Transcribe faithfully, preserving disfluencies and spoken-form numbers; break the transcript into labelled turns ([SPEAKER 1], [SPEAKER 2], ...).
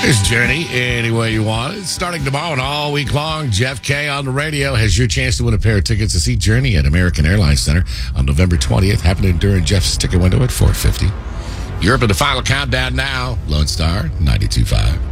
[SPEAKER 1] There's Journey, any way you want it. Starting tomorrow and all week long, Jeff K on the radio has your chance to win a pair of tickets to see Journey at American Airlines Center on November twentieth, happening during Jeff's ticket window at four fifty. You're up in the final countdown now. Lone Star, ninety-two point five.